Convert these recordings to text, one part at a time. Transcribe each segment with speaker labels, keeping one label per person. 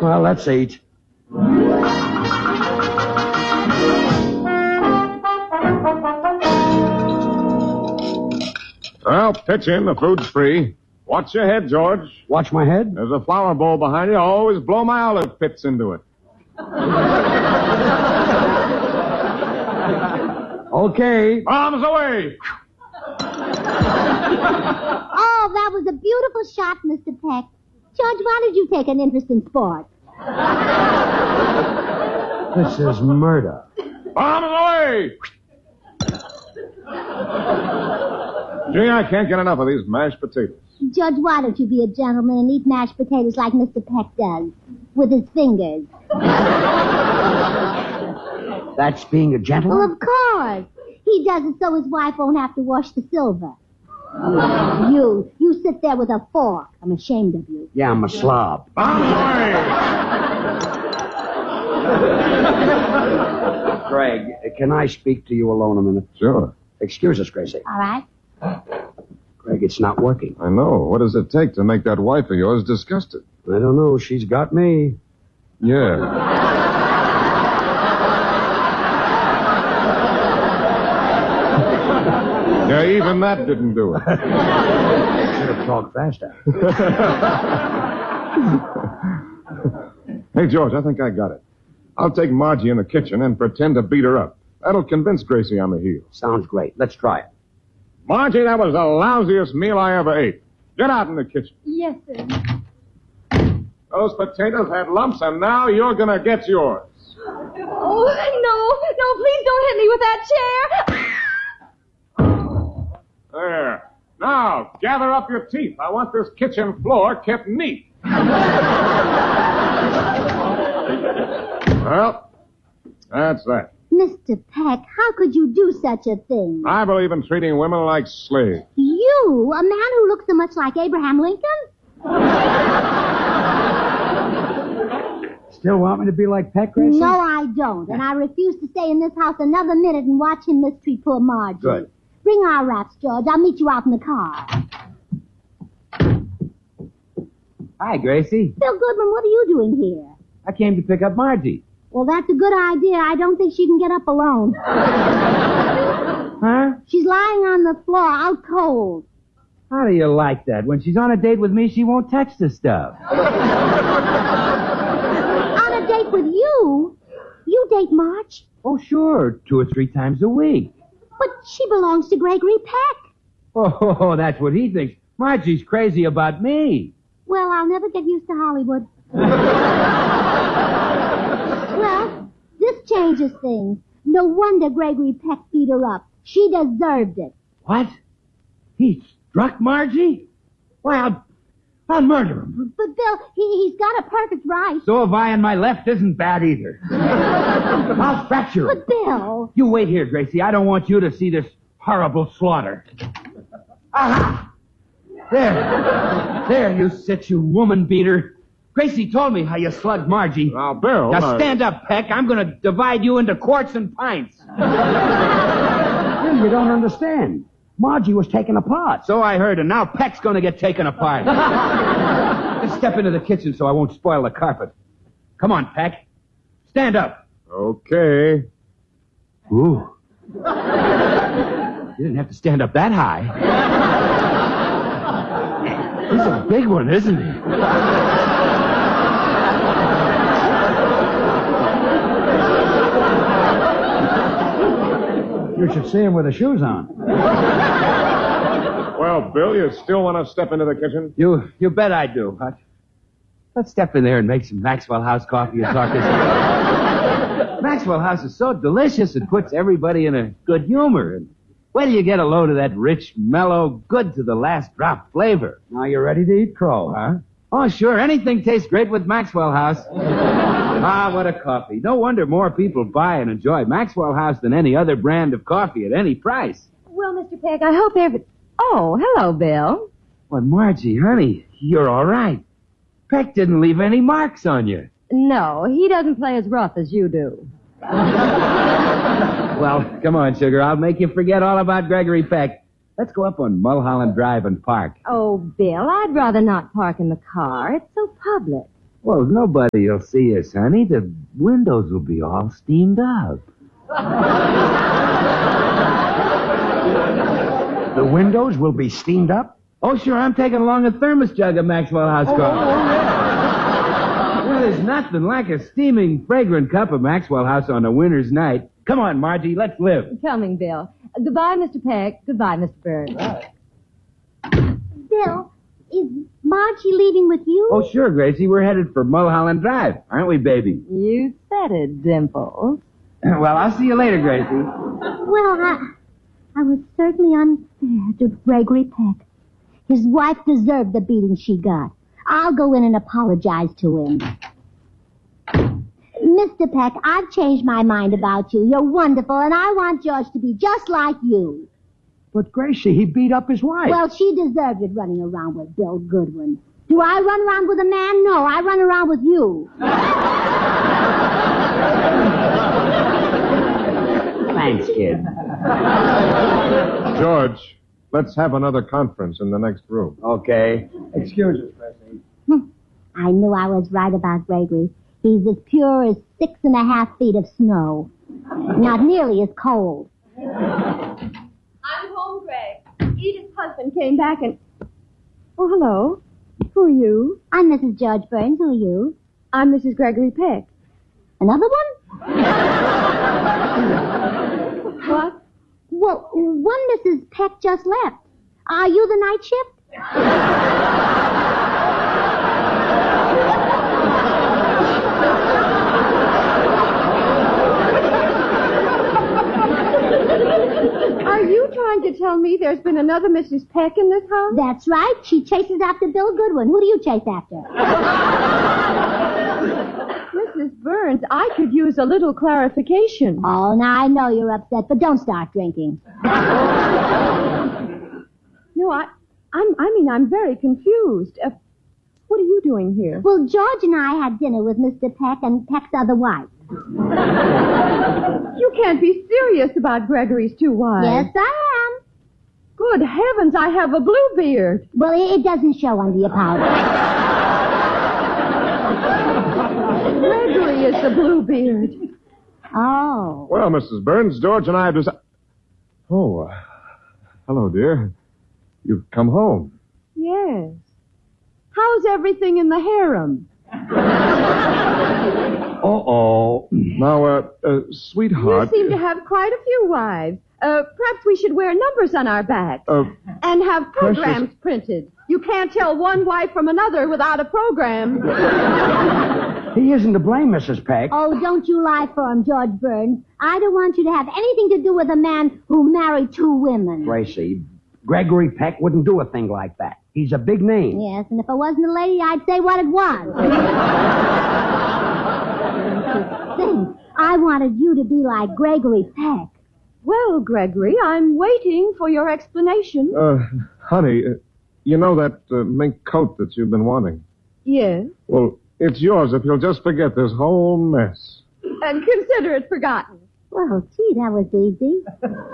Speaker 1: Well, let's eat.
Speaker 2: Well, pitch in. The food's free. Watch your head, George.
Speaker 1: Watch my head?
Speaker 2: There's a flower bowl behind you. I'll always blow my olive pits into it.
Speaker 1: Okay.
Speaker 2: Bombs away!
Speaker 3: Oh, that was a beautiful shot, Mr. Peck. George, why did you take an interest in sport?
Speaker 1: This is murder.
Speaker 2: Bombs away! Gee, I can't get enough of these mashed potatoes.
Speaker 3: Judge, why don't you be a gentleman and eat mashed potatoes like Mr. Peck does? With his fingers.
Speaker 1: That's being a gentleman?
Speaker 3: Well, of course. He does it so his wife won't have to wash the silver. You sit there with a fork. I'm ashamed of you.
Speaker 1: Yeah, I'm a slob. Greg, can I speak to you alone a minute?
Speaker 2: Sure.
Speaker 1: Excuse us, Gracie.
Speaker 3: All right.
Speaker 1: Greg, it's not working.
Speaker 2: I know. What does it take to make that wife of yours disgusted?
Speaker 1: I don't know. She's got me.
Speaker 2: Yeah. Yeah, even that didn't do it.
Speaker 1: Should have talked faster.
Speaker 2: Hey, George, I think I got it. I'll take Margie in the kitchen and pretend to beat her up. That'll convince Gracie I'm a heel.
Speaker 1: Sounds great. Let's try it.
Speaker 2: Margie, that was the lousiest meal I ever ate. Get out in the kitchen.
Speaker 3: Yes, sir.
Speaker 2: Those potatoes had lumps, and now you're going to get yours.
Speaker 3: Oh, no, please don't hit me with that chair.
Speaker 2: There. Now, gather up your teeth. I want this kitchen floor kept neat. Well, that's that.
Speaker 3: Mr. Peck, how could you do such a thing?
Speaker 2: I believe in treating women like slaves.
Speaker 3: You, a man who looks so much like Abraham Lincoln?
Speaker 1: Still want me to be like Peck, Gracie?
Speaker 3: No, I don't. And I refuse to stay in this house another minute and watch him mistreat poor Margie.
Speaker 1: Good.
Speaker 3: Bring our wraps, George. I'll meet you out in the car.
Speaker 4: Hi, Gracie.
Speaker 3: Bill Goodman, what are you doing here?
Speaker 4: I came to pick up Margie.
Speaker 3: Well, that's a good idea. I don't think she can get up alone.
Speaker 4: Huh?
Speaker 3: She's lying on the floor, out cold.
Speaker 4: How do you like that? When she's on a date with me, she won't touch the stuff.
Speaker 3: On a date with you? You date Marge?
Speaker 4: Oh, sure. 2 or 3 times a week.
Speaker 3: But she belongs to Gregory Peck.
Speaker 4: Oh, that's what he thinks. Margie's crazy about me.
Speaker 3: Well, I'll never get used to Hollywood. Well, this changes things. No wonder Gregory Peck beat her up. She deserved it.
Speaker 4: What? He struck Margie? Why, I'll murder him.
Speaker 3: But, Bill, he's got a perfect right.
Speaker 4: So have I, and my left isn't bad either. I'll fracture him.
Speaker 3: But, Bill...
Speaker 4: You wait here, Gracie. I don't want you to see this horrible slaughter. Aha! There you sit, you woman beater. Gracie told me how you slugged Margie.
Speaker 2: Now, Bill...
Speaker 4: Now, stand up, Peck. I'm going to divide you into quarts and pints.
Speaker 1: Bill, you don't understand. Margie was taken apart.
Speaker 4: So I heard, and now Peck's going to get taken apart. Just step into the kitchen so I won't spoil the carpet. Come on, Peck. Stand up.
Speaker 2: Okay.
Speaker 4: Ooh. You didn't have to stand up that high. He's a big one, isn't he?
Speaker 1: You should see him with the shoes on.
Speaker 2: Well, Bill, you still want to step into the kitchen?
Speaker 4: You bet I do. Let's step in there and make some Maxwell House coffee and talk this out. Maxwell House is so delicious, it puts everybody in a good humor. And wait till you get a load of that rich, mellow, good to the last drop flavor.
Speaker 1: Now you're ready to eat crow, huh?
Speaker 4: Oh, sure. Anything tastes great with Maxwell House. Ah, what a coffee. No wonder more people buy and enjoy Maxwell House than any other brand of coffee at any price.
Speaker 5: Well, Mr. Peck, I hope Oh, hello, Bill.
Speaker 4: Well, Margie, honey, you're all right. Peck didn't leave any marks on you.
Speaker 5: No, he doesn't play as rough as you do.
Speaker 4: Well, come on, sugar. I'll make you forget all about Gregory Peck. Let's go up on Mulholland Drive and park.
Speaker 5: Oh, Bill, I'd rather not park in the car. It's so public.
Speaker 4: Well, nobody will see us, honey. The windows will be all steamed up.
Speaker 1: The windows will be steamed up?
Speaker 4: Oh, sure, I'm taking along a thermos jug of Maxwell House coffee. Well, there's nothing like a steaming, fragrant cup of Maxwell House on a winter's night. Come on, Margie, let's live.
Speaker 5: Coming, Bill. Goodbye, Mr. Peck. Goodbye, Mr. Burns.
Speaker 3: Bill, is Margie leaving with you?
Speaker 4: Oh, sure, Gracie. We're headed for Mulholland Drive, aren't we, baby?
Speaker 5: You said it, Dimples.
Speaker 4: Well, I'll see you later, Gracie.
Speaker 3: Well, I was certainly unfair to Gregory Peck. His wife deserved the beating she got. I'll go in and apologize to him. Mr. Peck, I've changed my mind about you. You're wonderful, and I want George to be just like you.
Speaker 1: But, Gracie, he beat up his wife.
Speaker 3: Well, she deserved it running around with Bill Goodwin. Do I run around with a man? No, I run around with you.
Speaker 4: Thanks, kid.
Speaker 2: George, let's have another conference in the next room.
Speaker 4: Okay.
Speaker 1: Excuse us, Gracie.
Speaker 3: I knew I was right about Gregory. He's as pure as 6.5 feet of snow. Not nearly as cold.
Speaker 5: I'm home, Greg. Edith's husband came back and... Oh, hello. Who are you?
Speaker 3: I'm Mrs. George Burns. Who are you?
Speaker 5: I'm Mrs. Gregory Peck.
Speaker 3: Another one?
Speaker 5: What?
Speaker 3: Well, one Mrs. Peck just left. Are you the night shift?
Speaker 5: Are you trying to tell me there's been another Mrs. Peck in this house?
Speaker 3: That's right. She chases after Bill Goodwin. Who do you chase after?
Speaker 5: Mrs. Burns, I could use a little clarification.
Speaker 3: Oh, now I know you're upset, but don't start drinking.
Speaker 5: No, I'm very confused. What are you doing here?
Speaker 3: Well, George and I had dinner with Mr. Peck and Peck's other wife.
Speaker 5: You can't be serious about Gregory's two wives.
Speaker 3: Yes, I am.
Speaker 5: Good heavens, I have a blue beard.
Speaker 3: Well, it doesn't show under your powder.
Speaker 5: Gregory is the blue beard.
Speaker 3: Oh.
Speaker 2: Well, Mrs. Burns, George and I have decided... Oh, hello, dear. You've come home.
Speaker 5: Yes. How's everything in the harem?
Speaker 4: Uh-oh.
Speaker 2: Now, sweetheart...
Speaker 5: You seem to have quite a few wives. Perhaps we should wear numbers on our backs. And have programs printed. You can't tell one wife from another without a program.
Speaker 1: He isn't to blame, Mrs. Peck.
Speaker 3: Oh, don't you lie for him, George Burns. I don't want you to have anything to do with a man who married 2 women.
Speaker 1: Gracie, Gregory Peck wouldn't do a thing like that. He's a big name.
Speaker 3: Yes, and if I wasn't a lady, I'd say what it was. Think, I wanted you to be like Gregory Peck.
Speaker 5: Well, Gregory, I'm waiting for your explanation.
Speaker 2: Honey, you know that mink coat that you've been wanting?
Speaker 5: Yes.
Speaker 2: Well, it's yours if you'll just forget this whole mess.
Speaker 5: And consider it forgotten.
Speaker 3: Well, gee, that was easy.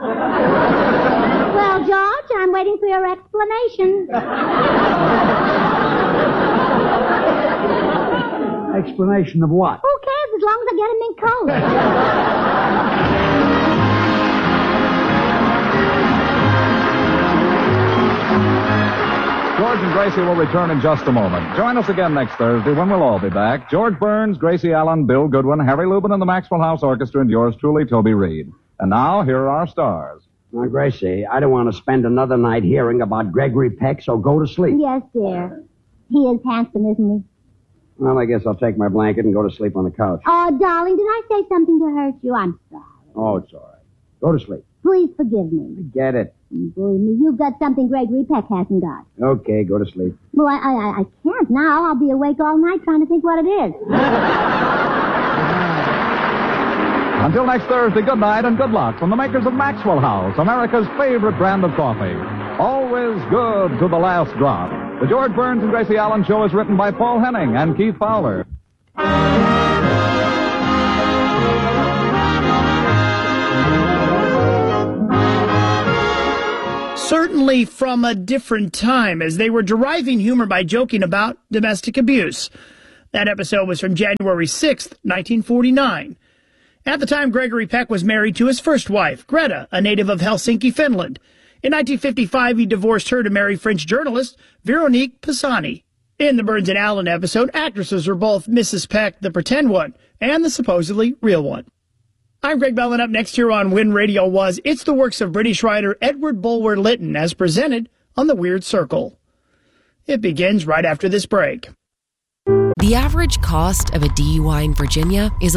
Speaker 3: Well, George, I'm waiting for your explanation.
Speaker 1: Explanation of what?
Speaker 3: Who cares as long as I get a mink coat?
Speaker 6: George and Gracie will return in just a moment. Join us again next Thursday when we'll all be back. George Burns, Gracie Allen, Bill Goodwin, Harry Lubin, and the Maxwell House Orchestra, and yours truly, Toby Reed. And now, here are our stars.
Speaker 1: Now, Gracie, I don't want to spend another night hearing about Gregory Peck, so go to sleep.
Speaker 3: Yes, dear. He is handsome, isn't he?
Speaker 1: Well, I guess I'll take my blanket and go to sleep on the couch.
Speaker 3: Oh, darling, did I say something to hurt you? I'm sorry.
Speaker 1: Oh, it's all right. Go to sleep.
Speaker 3: Please forgive me.
Speaker 1: Get it.
Speaker 3: Believe me, you've got something Gregory Peck hasn't got.
Speaker 1: Okay, go to sleep.
Speaker 3: Well, I can't now. I'll be awake all night trying to think what it is.
Speaker 6: Until next Thursday, good night and good luck from the makers of Maxwell House, America's favorite brand of coffee. Always good to the last drop. The George Burns and Gracie Allen Show is written by Paul Henning and Keith Fowler.
Speaker 7: Certainly from a different time, as they were deriving humor by joking about domestic abuse. That episode was from January 6th, 1949. At the time, Gregory Peck was married to his first wife, Greta, a native of Helsinki, Finland. In 1955, he divorced her to marry French journalist Veronique Pisani. In the Burns and Allen episode, actresses were both Mrs. Peck, the pretend one, and the supposedly real one. I'm Greg Bellin. Up next here on Win Radio Was, it's the works of British writer Edward Bulwer Lytton as presented on The Weird Circle. It begins right after this break.
Speaker 8: The average cost of a DUI in Virginia is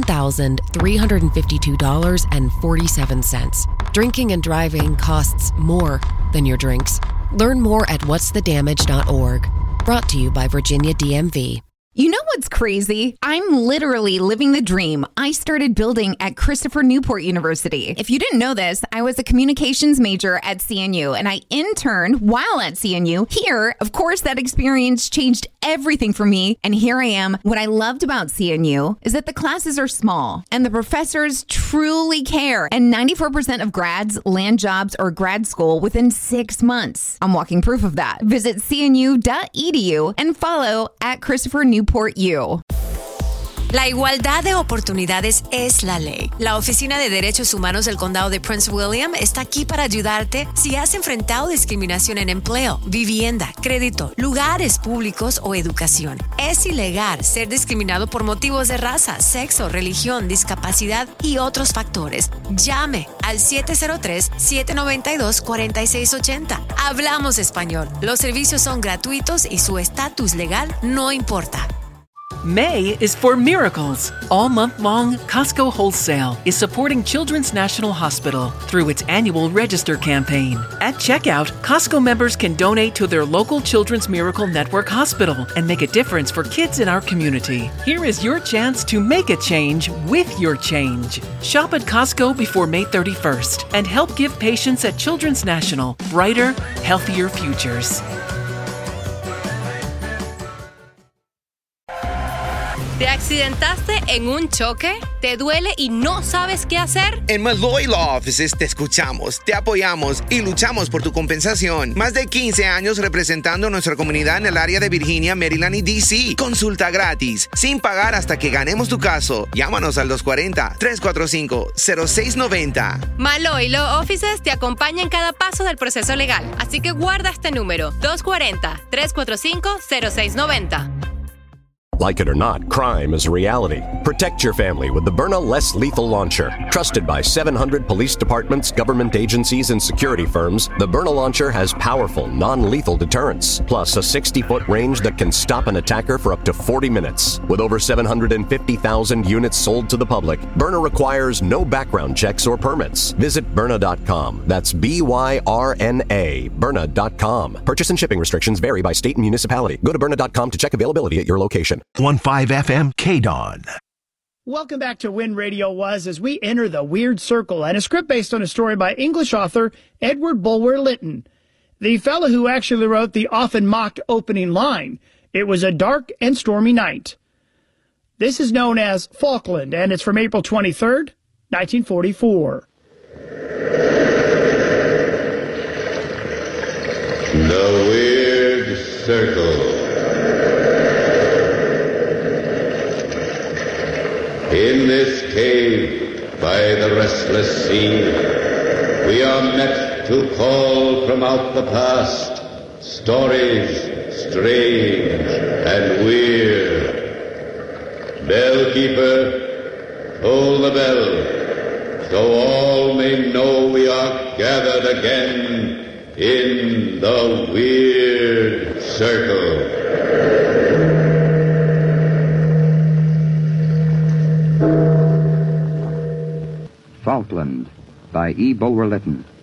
Speaker 8: $11,352.47. Drinking and driving costs more than your drinks. Learn more at what'sthedamage.org. Brought to you by Virginia DMV.
Speaker 9: You know what's crazy? I'm literally living the dream I started building at Christopher Newport University. If you didn't know this, I was a communications major at CNU and I interned while at CNU. Here, of course, that experience changed everything for me. And here I am. What I loved about CNU is that the classes are small and the professors truly care. And 94% of grads land jobs or grad school within 6 months. I'm walking proof of that. Visit cnu.edu and follow at Christopher Newport U.
Speaker 10: La igualdad de oportunidades es la ley. La Oficina de Derechos Humanos del Condado de Prince William está aquí para ayudarte si has enfrentado discriminación en empleo, vivienda, crédito, lugares públicos o educación. Es ilegal ser discriminado por motivos de raza, sexo, religión, discapacidad y otros factores. Llame al 703-792-4680. Hablamos español. Los servicios son gratuitos y su estatus legal no importa.
Speaker 11: May is for miracles. All month long, Costco Wholesale is supporting Children's National Hospital through its annual Register campaign. At checkout, Costco members can donate to their local Children's Miracle Network hospital and make a difference for kids in our community. Here is your chance to make a change with your change. Shop at Costco before May 31st and help give patients at Children's National brighter, healthier futures.
Speaker 12: ¿Te accidentaste en un choque? ¿Te duele y no sabes qué hacer?
Speaker 13: En Malloy Law Offices te escuchamos, te apoyamos y luchamos por tu compensación. Más de 15 años representando a nuestra comunidad en el área de Virginia, Maryland y D.C. Consulta gratis, sin pagar hasta que ganemos tu caso. Llámanos al 240-345-0690.
Speaker 12: Malloy Law Offices te acompaña en cada paso del proceso legal. Así que guarda este número, 240-345-0690.
Speaker 14: Like it or not, crime is a reality. Protect your family with the Byrna Less Lethal Launcher. Trusted by 700 police departments, government agencies, and security firms, the Byrna Launcher has powerful, non-lethal deterrence, plus a 60-foot range that can stop an attacker for up to 40 minutes. With over 750,000 units sold to the public, Byrna requires no background checks or permits. Visit Byrna.com. That's B-Y-R-N-A, Byrna.com. Purchase and shipping restrictions vary by state and municipality. Go to Byrna.com to check availability at your location.
Speaker 15: 1.5 FM KDON.
Speaker 7: Welcome back to Win Radio Was as we enter the Weird Circle and a script based on a story by English author Edward Bulwer Lytton, the fellow who actually wrote the often mocked opening line, "It was a dark and stormy night." This is known as Falkland, and it's from April 23rd, 1944.
Speaker 16: The Weird Circle. In this cave by the restless sea, we are met to call from out the past stories strange and weird. Bellkeeper, toll the bell, so all may know we are gathered again in the Weird Circle.
Speaker 17: Falkland by E. Bulwer Lytton.